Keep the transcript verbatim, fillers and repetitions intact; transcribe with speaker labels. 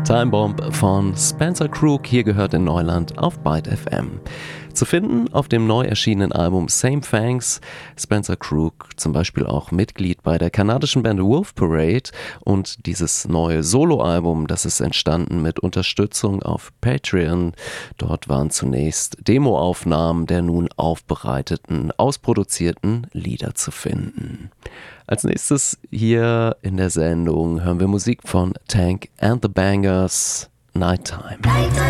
Speaker 1: Time Bomb von Spencer Crook, hier gehört in Neuland auf Byte F M. Zu finden auf dem neu erschienenen Album Same Fangs. Spencer Crook zum Beispiel auch Mitglied bei der kanadischen Band Wolf Parade, und dieses neue Soloalbum, das ist entstanden mit Unterstützung auf Patreon. Dort waren zunächst Demoaufnahmen der nun aufbereiteten, ausproduzierten Lieder zu finden. Als nächstes hier in der Sendung hören wir Musik von Tank and the Bangers, Nighttime.